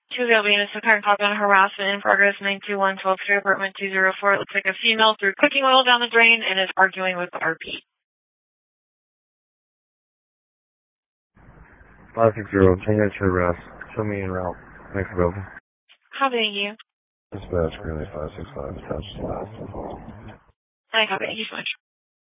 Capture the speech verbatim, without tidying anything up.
two Vail Venus, the current call on harassment in progress, nine two one twelve three, apartment two zero four. It looks like a female threw cooking oil down the drain and is arguing with the R P. five six zero, change that to arrest. Show me en route. Next available. Copy you. Dispatch, Greenway five six five, dispatch last. I copy. Thank you so much.